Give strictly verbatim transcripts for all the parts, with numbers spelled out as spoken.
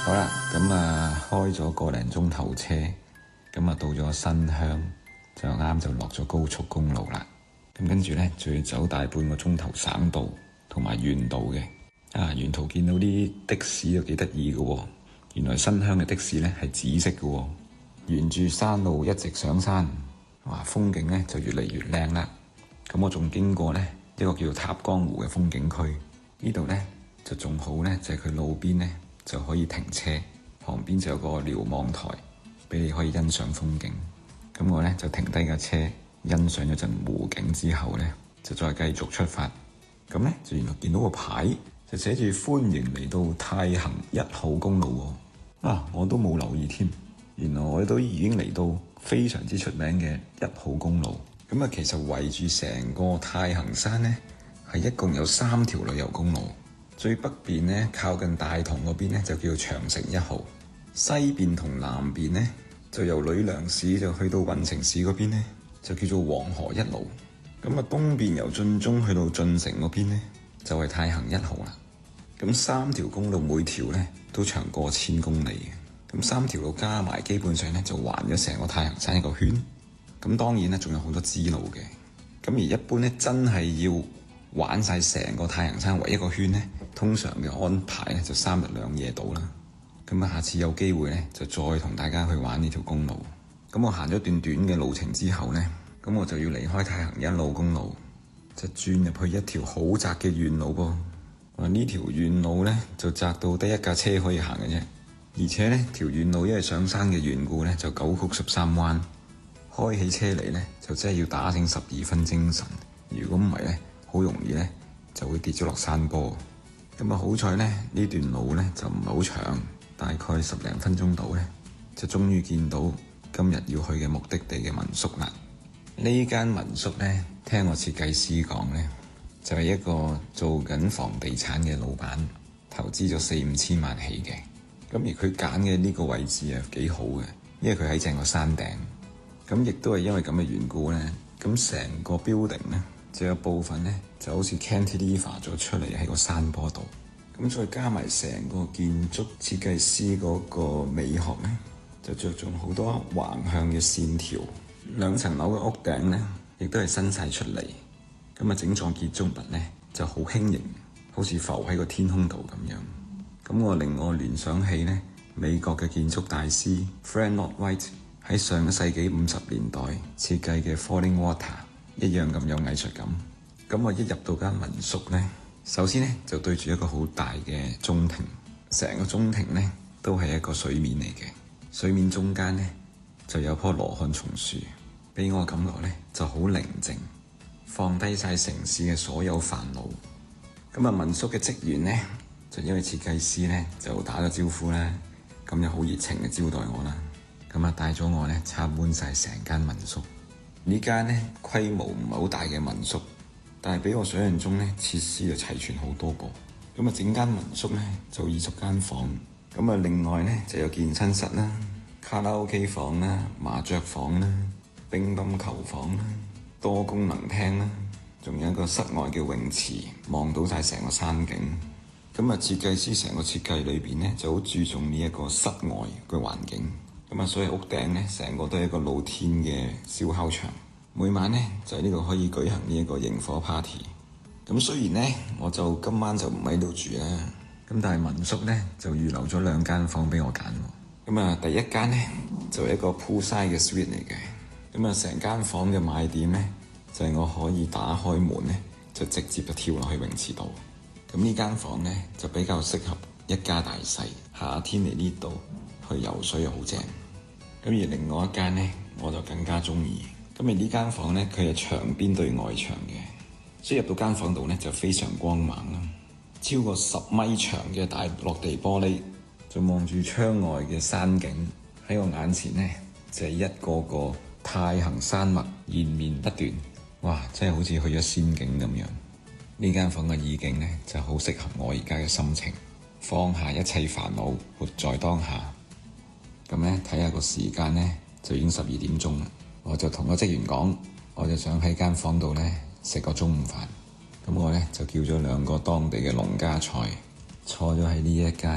好啦，咁啊開咗個零鐘頭車，咁啊到咗新鄉，就啱就落咗高速公路啦。咁跟住呢，就要走大半個鐘頭省道同埋縣道嘅。啊，沿途見到啲的士都幾得意嘅喎。原來新鄉嘅的，的士呢係紫色嘅喎。沿住山路一直上山，哇，風景呢就越嚟越靚啦。咁我仲經過呢一個叫做塔江湖嘅風景區，呢度呢就仲好呢，就係佢路邊呢就可以停車，旁邊就有個瞭望台俾你可以欣賞風景。咁我呢就停低架車，欣賞咗陣湖景之後呢，就再繼續出發。咁呢，就原來見到個牌就寫住歡迎嚟到太行一號公路喎。啊，我都冇留意添，原來我都已經嚟到非常之出名嘅一號公路。咁啊，其實圍住成個太行山呢，係一共有三條旅遊公路。最北邊呢，靠近大同嗰邊呢，就叫長城一號；西邊同南邊呢，就由呂梁市就去到運城市嗰邊呢，就叫做黃河一路。咁啊，東邊由晉中去到晉城嗰邊呢，就係太行一號啦。咁三條公路每條呢都長過千公里嘅。咁三條路加埋，基本上呢就環咗成個太行山一個圈。咁當然呢，仲有好多支路嘅。咁而一般呢，真係要玩晒成個太行山圍一個圈呢，通常嘅安排呢就三日兩夜到啦。咁啊，下次有機會呢，就再同大家去玩呢條公路。咁我行咗段短嘅路程之後呢，咁我就要離開太行一路公路，就轉入去一條好窄嘅縣路噃。啊，呢條縣路呢，就窄到得一架車可以行嘅啫。而且呢條縣路因為上山嘅緣故呢，就九曲十三彎，開起車嚟呢，就真係要打醒十二分精神。如果唔係呢，好容易呢就會跌咗落山坡。咁啊，好彩呢，呢段路呢就唔係好長，大概十零分鐘到呢，就終於見到今日要去嘅目的地嘅民宿啦。呢間民宿呢，聽我設計師講呢，就係一個做緊房地產嘅老闆投資咗四五千萬起嘅。咁而佢揀嘅呢個位置啊幾好嘅，因為佢喺正個山頂。咁亦都係因為咁嘅緣故呢，咁成個 building 呢，就有部分呢就好似 cantilever 咗出嚟喺個山坡度。咁再加埋成個建築設計師嗰個美學呢，就着重好多橫向嘅線條。兩層樓嘅屋頂呢，亦都係伸晒出嚟。咁啊，整幢建築物呢就好輕盈，好似浮喺個天空度咁樣。咁我令我聯想起呢美國嘅建築大師 Frank Lloyd Wright 喺上個世紀五十年代設計嘅 Falling Water 一樣咁有藝術感。咁我一入到間民宿呢，首先呢就對住一個好大嘅中庭，成個中庭呢都係一個水面嚟嘅。水面中間呢就有棵羅漢松樹，俾我感覺呢就好寧靜，放低晒城市嘅所有煩惱。咁啊，民宿嘅職員呢，就因為設計師呢就打咗招呼啦，咁就好熱情嘅招待我啦。咁啊，帶咗我呢參觀晒成間民宿。呢間呢規模唔係好大嘅民宿，但係比我想象中呢設施就齊全好多噃。咁啊，整間民宿呢就二十間房，咁啊另外呢就有健身室啦、卡拉 OK 房啦、麻雀房啦、乒乓球房啦、多功能廳啦，仲有一個室外嘅泳池，望到晒成個山景。咁啊，設計師成個設計裏邊呢就好注重呢一個室外嘅環境。咁啊，所以屋頂呢成個都係一個露天嘅燒烤場，每晚呢就喺呢度可以舉行呢一個螢火 party。咁雖然呢我就今晚就唔喺度住啦，咁但係民宿呢就預留咗兩間房俾我揀。咁啊，第一間呢就係一個 poolside 嘅 suite 嚟嘅。咁啊，成間房嘅賣點呢就係我可以打開門呢就直接就跳落去泳池度。咁呢間房呢就比較適合一家大細，夏天嚟呢度去游水又好正。咁而另外一間呢，我就更加中意。咁而呢間房呢，佢係牆邊對外牆嘅，所以入到間房度呢，就非常光猛啦。超過十米長嘅大落地玻璃，就望住窗外嘅山景，喺我眼前呢，就係一個個太行山脈延綿不斷。哇！真係好似去咗仙境咁樣。呢間房嘅意境呢，就好適合我而家嘅心情，放下一切煩惱，活在當下。咁呢，睇下個時間呢，就已經十二點鐘啦。我就同個職員講，我就想喺間房度呢食個中午飯。咁我呢，就叫咗兩個當地嘅農家菜，坐咗喺呢一間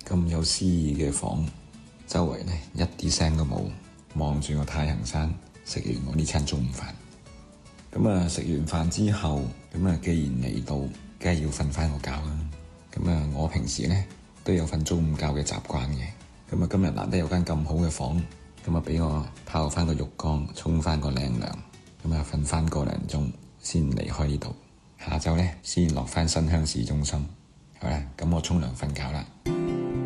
咁有詩意嘅房，周圍呢一啲聲都冇，望住個太行山，食完我呢餐中午飯。咁啊，食完飯之後，咁啊，既然嚟到，梗係要瞓翻個覺啦。咁啊，我平時呢都有瞓中午覺嘅習慣嘅。咁啊，今日難得有間咁好嘅房，咁啊，俾我泡翻個浴缸，沖翻個靚涼，咁啊，瞓翻個零鐘先離開呢度。下晝呢先落翻新鄉市中心。好啦，咁我沖涼瞓覺啦。